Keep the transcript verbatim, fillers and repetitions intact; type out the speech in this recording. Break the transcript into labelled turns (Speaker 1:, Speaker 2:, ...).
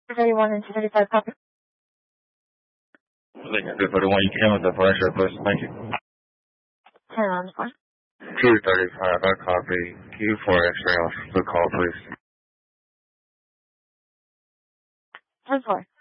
Speaker 1: thirty-one and two thirty-five, copy.
Speaker 2: Lincoln two thirty-one, you can with the flash up, please. Thank you.
Speaker 1: Turn on the phone.
Speaker 2: two thirty-five, I copy. Q four X-ray off the call, please.
Speaker 1: ten four.